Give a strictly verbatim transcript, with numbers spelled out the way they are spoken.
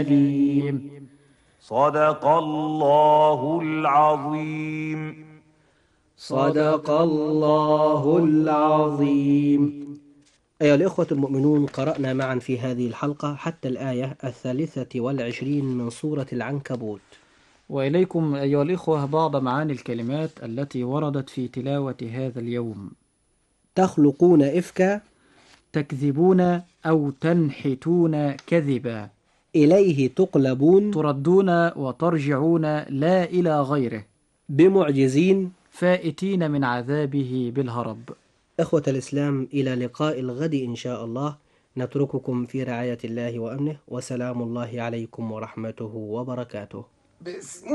أليم. صدق الله العظيم. صدق الله العظيم. أيها الإخوة المؤمنون، قرأنا معا في هذه الحلقة حتى الآية الثالثة والعشرين من سورة العنكبوت. وإليكم أيها الإخوة بعض معاني الكلمات التي وردت في تلاوة هذا اليوم. تخلقون إفكا، تكذبون أو تنحتون كذبا، إليه تقلبون، تردون وترجعون لا إلى غيره، بمعجزين، فائتين من عذابه بالهرب. إخوة الإسلام، إلى لقاء الغد إن شاء الله. نترككم في رعاية الله وأمنه، وسلام الله عليكم ورحمته وبركاته.